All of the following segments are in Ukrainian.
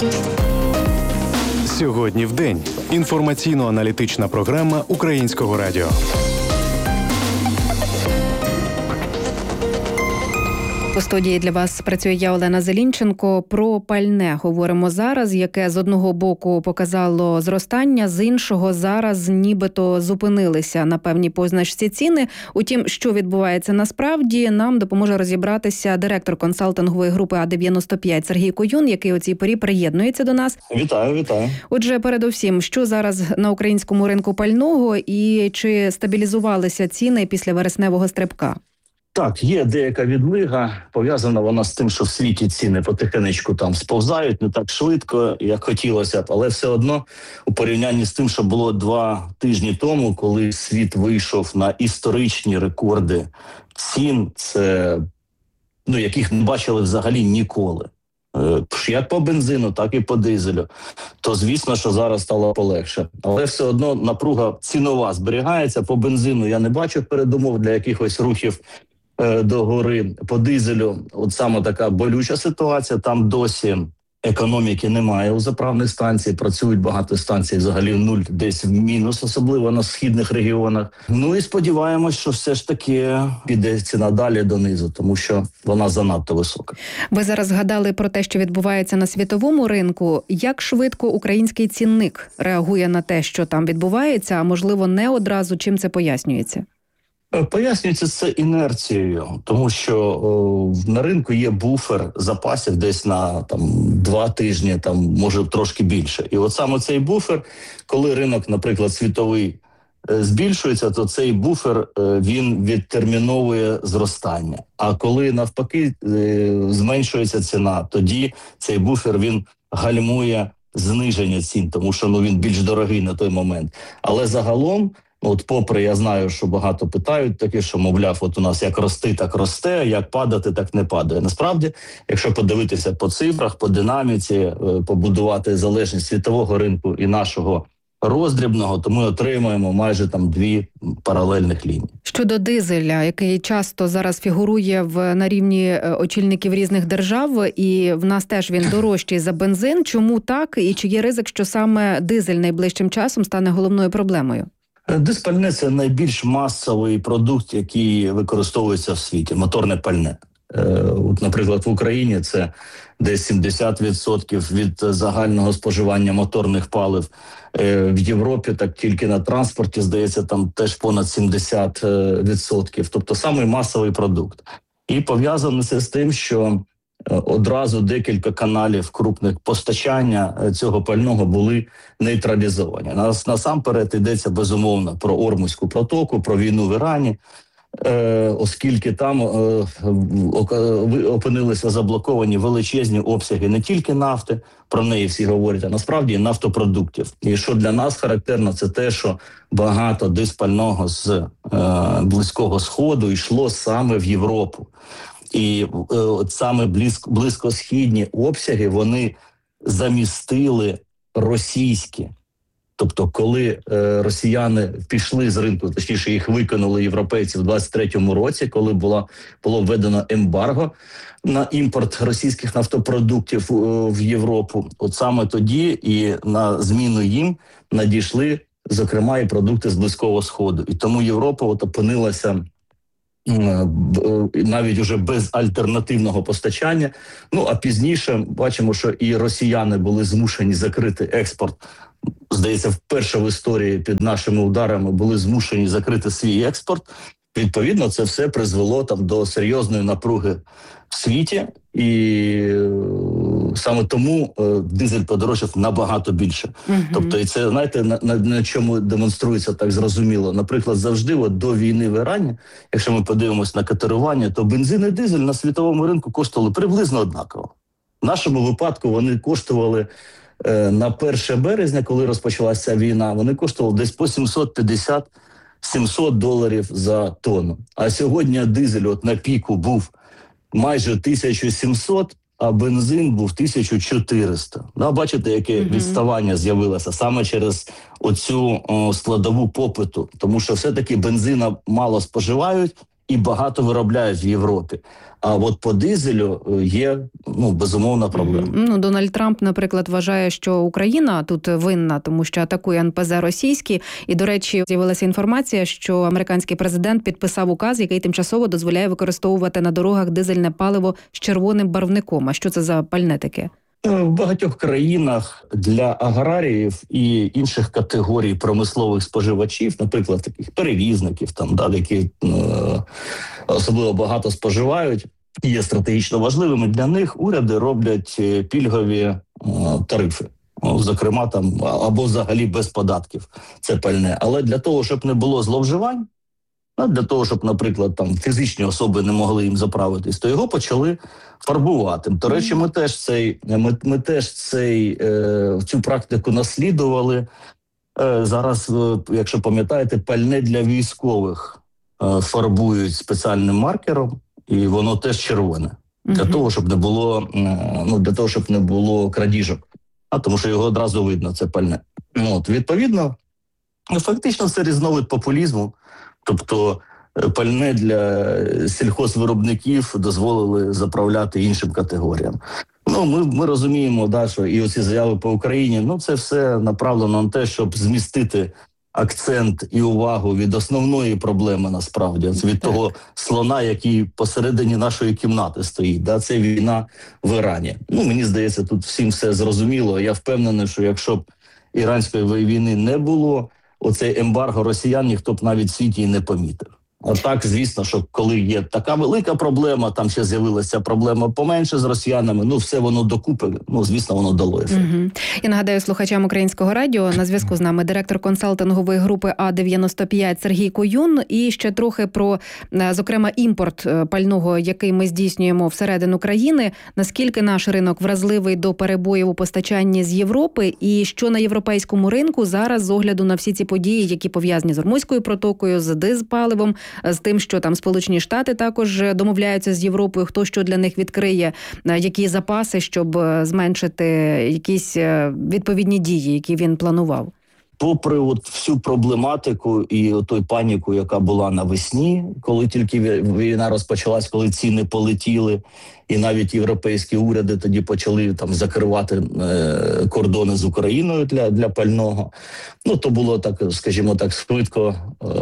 Сьогодні в день. Інформаційно-аналітична програма Українського радіо. У студії для вас працює я, Олена Зелінченко. Про пальне говоримо зараз, яке з одного боку показало зростання, з іншого зараз нібито зупинилися на певній позначці ціни. Утім, що відбувається насправді, нам допоможе розібратися директор консалтингової групи А-95 Сергій Куюн, який у цій порі приєднується до нас. Вітаю. Отже, передусім, що зараз на українському ринку пального і чи стабілізувалися ціни після вересневого стрибка? Так, є деяка відлига, пов'язана вона з тим, що в світі ціни потихенечку там сповзають, не так швидко, як хотілося б, але все одно у порівнянні з тим, що було 2 тижні тому, коли світ вийшов на історичні рекорди цін, це, яких не бачили взагалі ніколи. Як по бензину, так і по дизелю, то звісно, що зараз стало полегше. Але все одно напруга цінова зберігається. По бензину я не бачу передумов для якихось рухів до гори. По дизелю от саме така болюча ситуація, там досі економіки немає у заправних станцій, працюють багато станцій взагалі в нуль, десь в мінус, особливо на східних регіонах. І сподіваємось, що все ж таки піде ціна далі донизу, тому що вона занадто висока. Ви зараз згадали про те, що відбувається на світовому ринку. Як швидко український цінник реагує на те, що там відбувається, а можливо не одразу, чим це пояснюється? Пояснюється це інерцією, тому що на ринку є буфер запасів десь на 2 тижні, може трошки більше. І от саме цей буфер, коли ринок, наприклад, світовий збільшується, то цей буфер, він відтерміновує зростання. А коли навпаки зменшується ціна, тоді цей буфер, він гальмує зниження цін, тому що він більш дорогий на той момент. Але загалом, попри, я знаю, що багато питають таке, що, мовляв, от у нас як рости, так росте, як падати, так не падає. Насправді, якщо подивитися по цифрах, по динаміці, побудувати залежність світового ринку і нашого роздрібного, то ми отримаємо майже 2 паралельних лінії. Щодо дизеля, який часто зараз фігурує на рівні очільників різних держав, і в нас теж він дорожчий за бензин. Чому так? І чи є ризик, що саме дизель найближчим часом стане головною проблемою? Дизпальне – це найбільш масовий продукт, який використовується в світі, моторне пальне. Наприклад, в Україні це десь 70% від загального споживання моторних палив. В Європі так тільки на транспорті, здається, там теж понад 70%. Тобто самий масовий продукт. І пов'язано це з тим, що одразу декілька каналів крупних постачання цього пального були нейтралізовані. Насамперед йдеться, безумовно, про Ормузьку протоку, про війну в Ірані, оскільки там опинилися заблоковані величезні обсяги не тільки нафти, про неї всі говорять, а насправді і нафтопродуктів. І що для нас характерно, це те, що багато дизпального з Близького Сходу йшло саме в Європу. І от саме близькосхідні обсяги, вони замістили російські. Тобто, коли росіяни пішли з ринку, точніше їх викинули європейці в 23-му році, коли було введено ембарго на імпорт російських нафтопродуктів в Європу, от саме тоді і на зміну їм надійшли, зокрема, і продукти з Близького Сходу. І тому Європа опинилася навіть уже без альтернативного постачання. А пізніше бачимо, що і росіяни були змушені закрити експорт. Здається, вперше в історії під нашими ударами були змушені закрити свій експорт. Відповідно, це все призвело до серйозної напруги в світі. І саме тому дизель подорожчав набагато більше. Тобто, і це, знаєте, на чому демонструється так зрозуміло. Наприклад, завжди до війни в Ірані, якщо ми подивимось на котирування, то бензин і дизель на світовому ринку коштували приблизно однаково. В нашому випадку вони коштували на 1 березня, коли розпочалася війна, вони коштували десь по $750-700 за тонну. А сьогодні дизель на піку був майже 1700, а бензин був 1400. Бачите, яке відставання з'явилося саме через оцю складову попиту. Тому що все-таки бензина мало споживають, і багато виробляють в Європі. А от по дизелю є, безумовна проблема. Дональд Трамп, наприклад, вважає, що Україна тут винна, тому що атакує НПЗ російські. І, до речі, з'явилася інформація, що американський президент підписав указ, який тимчасово дозволяє використовувати на дорогах дизельне паливо з червоним барвником. А що це за пальне таке? В багатьох країнах для аграріїв і інших категорій промислових споживачів, наприклад, таких перевізників, які особливо багато споживають, є стратегічно важливими. Для них уряди роблять пільгові тарифи. Зокрема, або взагалі без податків це пальне. Але для того, щоб не було зловживань, для того, щоб, наприклад, фізичні особи не могли їм заправитись, то його почали фарбувати. До речі, ми теж цю практику наслідували. Зараз, якщо пам'ятаєте, пальне для військових фарбують спеціальним маркером, і воно теж червоне. Для того, щоб не було крадіжок. Тому що його одразу видно, це пальне. Відповідно, фактично це різновид популізму. Тобто пальне для сільхозвиробників дозволили заправляти іншим категоріям. Ми розуміємо, що і оці заяви по Україні, це все направлено на те, щоб змістити акцент і увагу від основної проблеми, насправді, від того слона, який посередині нашої кімнати стоїть. Це війна в Ірані. Мені здається, тут всім все зрозуміло. Я впевнений, що якщо б іранської війни не було, оцей ембарго росіян ніхто б навіть в світі і не помітив. А так, звісно, що коли є така велика проблема, там ще з'явилася проблема поменше з росіянами, все воно докупи, звісно, воно дало ефект. Я нагадаю слухачам Українського радіо, на зв'язку з нами директор консалтингової групи А-95 Сергій Куюн. І ще трохи про, зокрема, імпорт пального, який ми здійснюємо всередину країни. Наскільки наш ринок вразливий до перебоїв у постачанні з Європи, і що на європейському ринку зараз з огляду на всі ці події, які пов'язані з Ормузькою протокою, з дизпаливом, з тим, що там Сполучені Штати також домовляються з Європою, хто що для них відкриє, які запаси, щоб зменшити якісь відповідні дії, які він планував. Попри всю проблематику і той паніку, яка була навесні, коли тільки війна розпочалась, коли ціни полетіли, і навіть європейські уряди тоді почали закривати кордони з Україною для пального. То було так, скажімо так, швидко.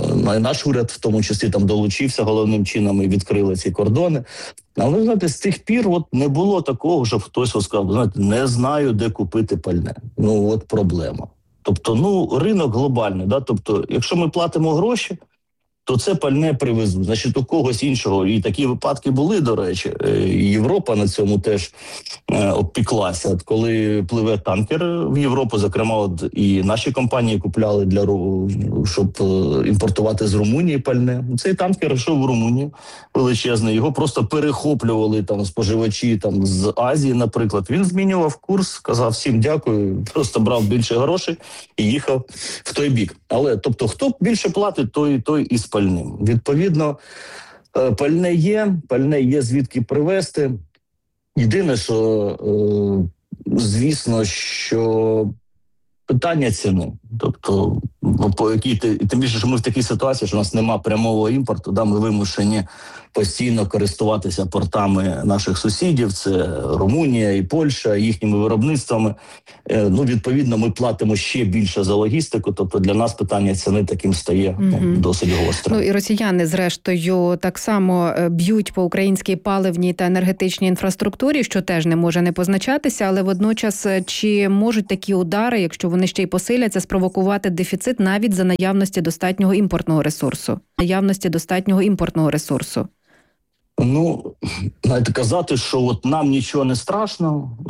Наш уряд в тому числі долучився головним чином і відкрили ці кордони. Але, знаєте, з тих пір не було такого, щоб хтось сказав, не знаю, де купити пальне. Проблема. Тобто, ринок глобальний, тобто, якщо ми платимо гроші, то це пальне привезуть. Значить, у когось іншого. І такі випадки були, до речі. Європа на цьому теж обпіклася. Коли пливе танкер в Європу, зокрема, і наші компанії купляли, щоб імпортувати з Румунії пальне. Цей танкер йшов в Румунію величезний. Його просто перехоплювали споживачі з Азії, наприклад. Він змінював курс, сказав всім дякую, просто брав більше грошей і їхав в той бік. Але, тобто, хто більше платить, той і з пальним. Відповідно, пальне є звідки привезти. Єдине, що, звісно, що питання ціни. Тобто, тим більше, що ми в такій ситуації, що у нас немає прямого імпорту, ми вимушені постійно користуватися портами наших сусідів, це Румунія і Польща, їхніми виробництвами. Відповідно, ми платимо ще більше за логістику, тобто для нас питання ціни таким стає досить гострим. І росіяни, зрештою, так само б'ють по українській паливній та енергетичній інфраструктурі, що теж не може не позначатися, але водночас, чи можуть такі удари, якщо вони ще й посиляться, спровокувати дефіцит навіть за наявності достатнього імпортного ресурсу? Знаєте, казати, що нам нічого не страшно,